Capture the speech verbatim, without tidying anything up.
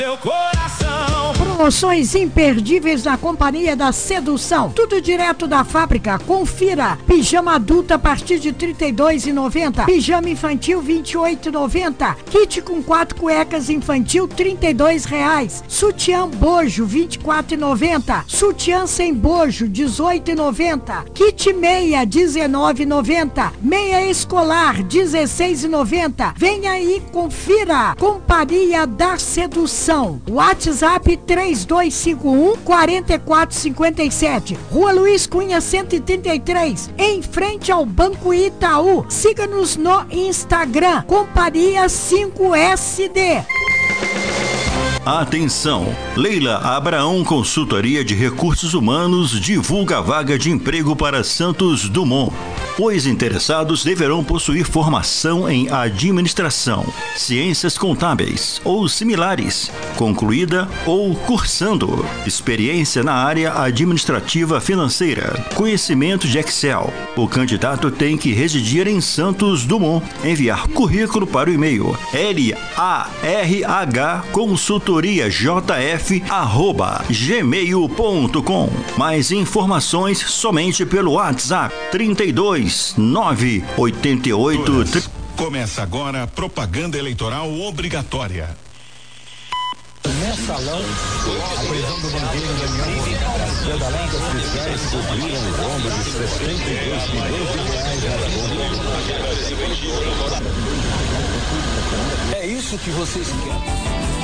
Teu coração. Promoções imperdíveis na Companhia da Sedução. Tudo direto da fábrica. Confira. Pijama adulto a partir de trinta e dois reais e noventa centavos. Pijama infantil vinte e oito reais e noventa centavos. Kit com quatro cuecas infantil trinta e dois reais. Sutiã bojo vinte e quatro reais e noventa centavos. Sutiã sem bojo dezoito reais e noventa centavos. Kit meia dezenove reais e noventa centavos. Meia escolar dezesseis reais e noventa centavos. Venha aí, confira. Companhia da Sedução. WhatsApp três dois cinco um, quatro quatro cinco sete. Rua Luiz Cunha cento e trinta e três, em frente ao Banco Itaú. Siga-nos no Instagram, Companhia cinco S D. Atenção! Leila Abraão Consultoria de Recursos Humanos divulga a vaga de emprego para Santos Dumont. Os interessados deverão possuir formação em administração, ciências contábeis ou similares, concluída ou cursando, experiência na área administrativa financeira, conhecimento de Excel. O candidato tem que residir em Santos Dumont. Enviar currículo para o e-mail l a r h consultoria j f arroba gmail ponto com. Mais informações somente pelo WhatsApp trinta e dois nove oito oito. Começa agora a propaganda eleitoral obrigatória. Mensalão, a prisão do banqueiro Daniel Moraes. Pedaladas fiscais cobriram o rombo de sessenta e dois milhões de reais. É isso que vocês querem.